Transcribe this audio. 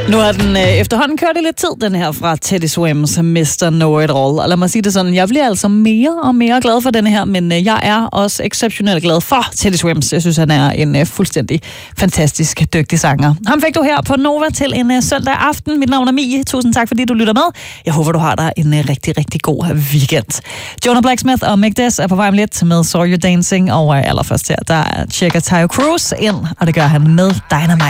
Nu har den efterhånden kørt i lidt tid, den her fra Teddy Swims Mr. Know It All. Og lad mig sige det sådan, jeg bliver altså mere og mere glad for denne her, men jeg er også exceptionelt glad for Teddy Swims. Jeg synes, han er en fuldstændig fantastisk dygtig sanger. Ham fik du her på Nova til en søndag aften. Mit navn er Mie. Tusind tak, fordi du lytter med. Jeg håber, du har dig en rigtig, rigtig god weekend. Jonah Blacksmith og Mick Des er på vej om lidt med Saw You Dancing, og allerførst her, der tjekker Tayo Cruz ind, og det gør han med Dynamite.